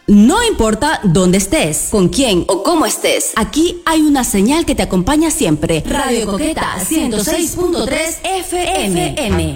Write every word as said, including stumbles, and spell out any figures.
No importa dónde estés, con quién o cómo estés, aquí hay una señal que te acompaña siempre. Radio Coqueta ciento seis punto tres F M.